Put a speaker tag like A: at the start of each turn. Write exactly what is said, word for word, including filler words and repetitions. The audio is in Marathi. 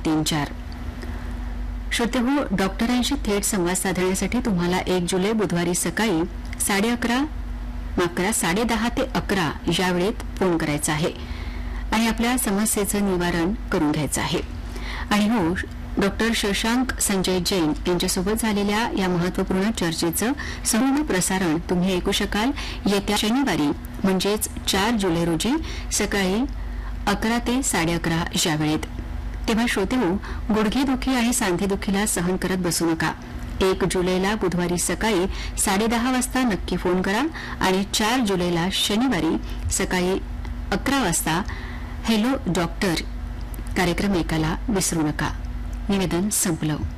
A: तीन चार. श्रोतेहो, डॉक्टरांशी थेट संवाद साधण्यासाठी तुम्हाला एक जुलै बुधवारी सकाळी साडे अकरा अकरा साडे दहा ते अकरा या वेळेत फोन करायचा आहे आणि आपल्या समस्येचं निवारण करून घ्यायचं आहे. आणि हो, डॉक्टर शशांक संजय जैन यांच्यासोबत झालेल्या या महत्वपूर्ण चर्चेचं संपूर्ण प्रसारण तुम्ही ऐकू शकाल येत्या शनिवारी म्हणजेच चार जुलै रोजी सकाळी अकरा ते साडे अकरा या वेळेत. तेव्हा श्रोतेहो, गुडघेदुखी आणि सांधेदुखीला सहन करत बसू नका. एक जुलैला बुधवारी सकाळी साडेदहा वाजता नक्की फोन करा आणि चार जुलैला शनिवारी सकाळी अकरा वाजता हॅलो डॉक्टर कार्यक्रम ऐकायला विसरू नका. निवेदन संपलं.